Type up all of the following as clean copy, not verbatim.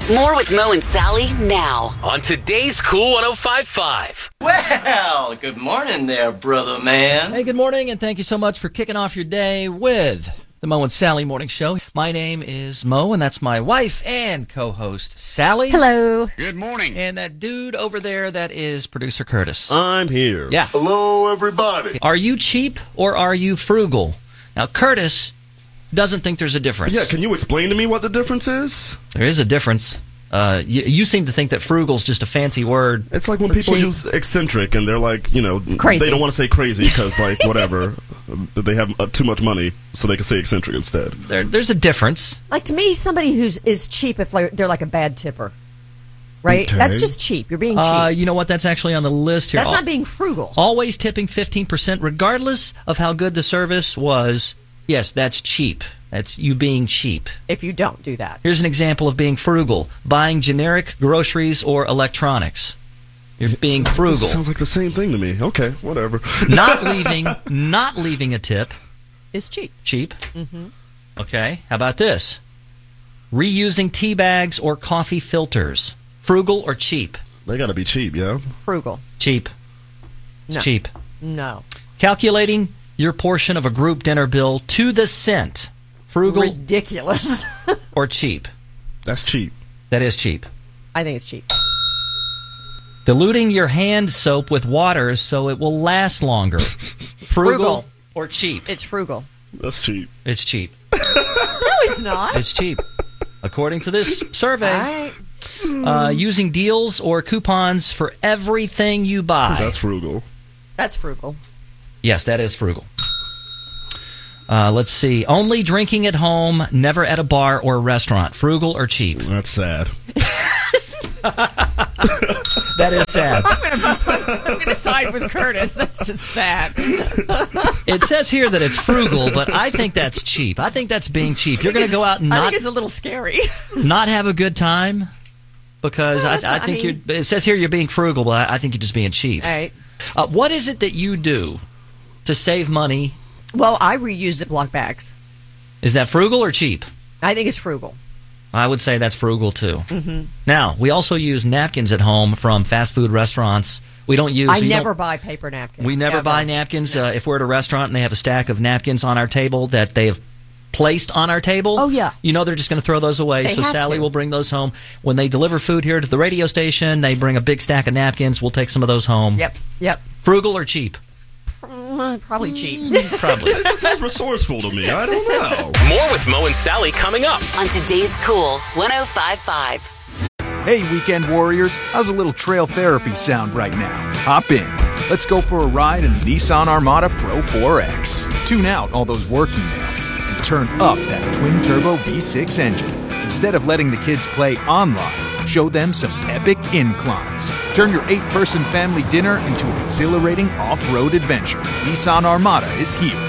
More with Mo and Sally now on today's Cool 105.5. Well, good morning there, brother man. Hey, good morning, and thank you so much for kicking off your day with the Mo and Sally Morning Show. My name is Mo, and that's my wife and co-host, Sally. Hello. Good morning. And that dude over there, that is producer Curtis. I'm here. Yeah. Hello, everybody. Are you cheap or are you frugal? Now, Curtis doesn't think there's a difference. Yeah, can you explain to me what the difference is? There is a difference. You seem to think that frugal's just a fancy word. It's like when people cheap. use eccentric and they're like, Crazy. they don't want to say crazy because, like, whatever, they have too much money, so they can say eccentric instead. There's a difference. Like, to me, somebody is cheap if they're like a bad tipper. Right? Okay. That's just cheap. You're being cheap. You know what? That's actually on the list here. That's not being frugal. Always tipping 15%, regardless of how good the service was. Yes, that's cheap. That's you being cheap. If you don't do that. Here's an example of being frugal. Buying generic groceries or electronics. You're being frugal. Sounds like the same thing to me. Okay, whatever. Not leaving a tip. Is cheap. Cheap. Mm-hmm. Okay, how about this? Reusing tea bags or coffee filters. Frugal or cheap? They gotta be cheap, yeah? Frugal. Cheap. It's No. cheap. No. Calculating your portion of a group dinner bill to the cent. Frugal Ridiculous. or cheap? That's cheap. That is cheap. I think it's cheap. Diluting your hand soap with water so it will last longer. Frugal or cheap? It's frugal. That's cheap. It's cheap. No, it's not. It's cheap. According to this survey, All right. using deals or coupons for everything you buy. That's frugal. That's frugal. Yes, that is frugal. Let's see. Only drinking at home, never at a bar or restaurant. Frugal or cheap? That's sad. That is sad. I'm going to side with Curtis. That's just sad. It says here that it's frugal, but I think that's cheap. I think that's being cheap. You're going to go out and I not think it's a little scary. not have a good time because Well, I think it says here you're being frugal, but I think you're just being cheap. All right. What is it that you do to save money? Well, I reuse Ziploc bags. Is that frugal or cheap? I think it's frugal. I would say that's frugal too. Mm-hmm. Now, we also use napkins at home from fast food restaurants. We don't use. I never buy paper napkins. We never ever. buy napkins. If we're at a restaurant and they have a stack of napkins on our table that they have placed on our table, Oh, yeah. you know they're just going to throw those away. They So have Sally to. will bring those home. When they deliver food here to the radio station, they bring a big stack of napkins. We'll take some of those home. Yep. Frugal or cheap? Probably cheap. Probably. That sounds resourceful to me. I don't know. More with Mo and Sally coming up. on today's Cool 105.5. Hey, weekend warriors, how's a little trail therapy sound right now? Hop in. Let's go for a ride in the Nissan Armada Pro 4X. Tune out all those work emails and turn up that twin-turbo V6 engine. Instead of letting the kids play online, show them some epic inclines. Turn your 8-person family dinner into an exhilarating off-road adventure. Nissan Armada is here.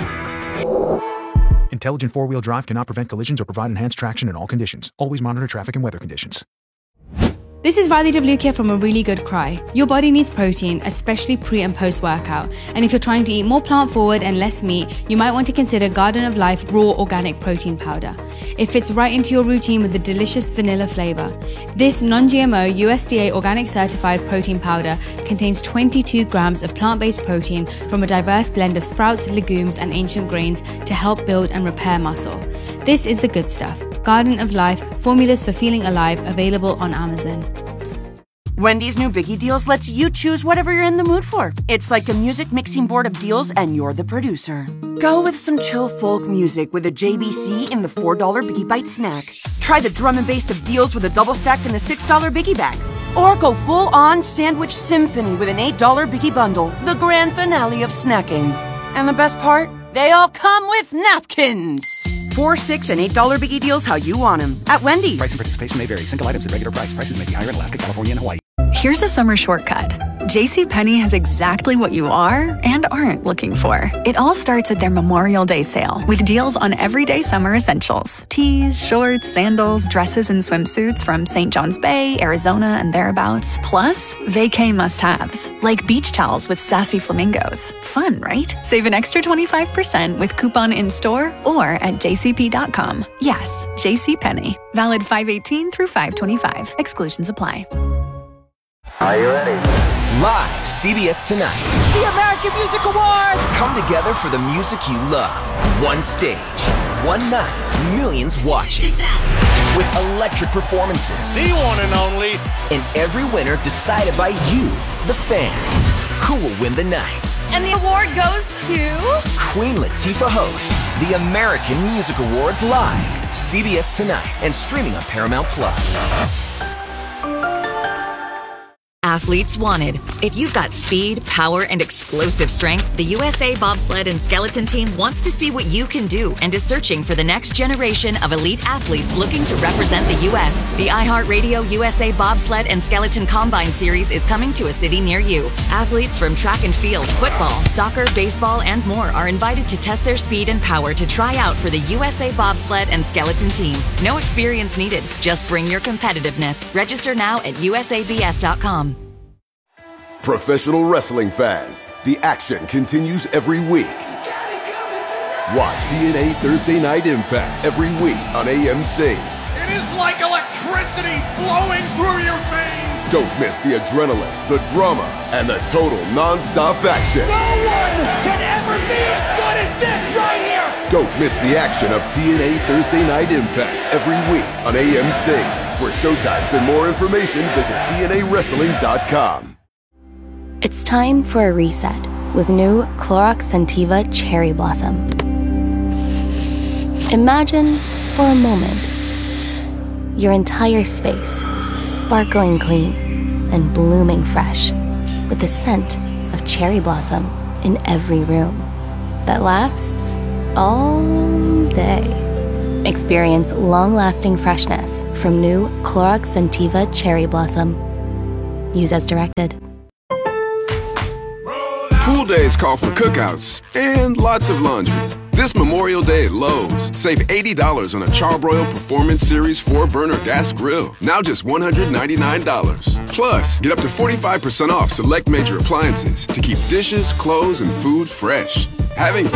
Intelligent four-wheel drive cannot prevent collisions or provide enhanced traction in all conditions. Always monitor traffic and weather conditions. This is Riley Devlukia from A Really Good Cry. Your body needs protein, especially pre- and post-workout. And if you're trying to eat more plant-forward and less meat, you might want to consider Garden of Life Raw Organic Protein Powder. It fits right into your routine with a delicious vanilla flavor. This non-GMO, USDA organic certified protein powder contains 22 grams of plant-based protein from a diverse blend of sprouts, legumes, and ancient grains to help build and repair muscle. This is the good stuff. Garden of Life, formulas for feeling alive, available on Amazon. Wendy's new Biggie Deals lets you choose whatever you're in the mood for. It's like a music mixing board of deals, and you're the producer. Go with some chill folk music with a JBC in the $4 Biggie Bite snack. Try the drum and bass of deals with a double stack in the $6 Biggie Bag. Or go full-on sandwich symphony with an $8 Biggie Bundle, the grand finale of snacking. And the best part? They all come with napkins. $4, $6, and $8 Biggie Deals how you want them at Wendy's. Price and participation may vary. Single items at regular price. Prices may be higher in Alaska, California, and Hawaii. Here's a summer shortcut. JCPenney has exactly what you are and aren't looking for. It all starts at their Memorial Day sale with deals on everyday summer essentials. Tees, shorts, sandals, dresses, and swimsuits from St. John's Bay, Arizona, and thereabouts. Plus, vacay must-haves, like beach towels with sassy flamingos. Fun, right? Save an extra 25% with coupon in-store or at jcp.com. Yes, JCPenney. Valid 5/18 through 5/25. Exclusions apply. Are you ready? Live, CBS Tonight. The American Music Awards! Come together for the music you love. One stage, one night, millions watching. With electric performances. The one and only. And every winner decided by you, the fans. Who will win the night? And the award goes to... Queen Latifah hosts the American Music Awards live. CBS Tonight and streaming on Paramount+. Athletes wanted. If you've got speed, power, and explosive strength, the USA Bobsled and Skeleton Team wants to see what you can do and is searching for the next generation of elite athletes looking to represent the U.S. The iHeartRadio USA Bobsled and Skeleton Combine Series is coming to a city near you. Athletes from track and field, football, soccer, baseball, and more are invited to test their speed and power to try out for the USA Bobsled and Skeleton Team. No experience needed. Just bring your competitiveness. Register now at usabs.com. Professional wrestling fans, the action continues every week. Watch TNA Thursday Night Impact every week on AMC. It is like electricity flowing through your veins. Don't miss the adrenaline, the drama, and the total non-stop action. No one can ever be as good as this right here. Don't miss the action of TNA Thursday Night Impact every week on AMC. For showtimes and more information, visit TNAWrestling.com. It's time for a reset with new Clorox Scentiva Cherry Blossom. Imagine, for a moment, your entire space sparkling clean and blooming fresh with the scent of cherry blossom in every room that lasts all day. Experience long-lasting freshness from new Clorox Scentiva Cherry Blossom. Use as directed. Pool days call for cookouts and lots of laundry. This Memorial Day at Lowe's, save $80 on a Charbroil Performance Series 4-burner gas grill. Now just $199. Plus, get up to 45% off select major appliances to keep dishes, clothes, and food fresh. Having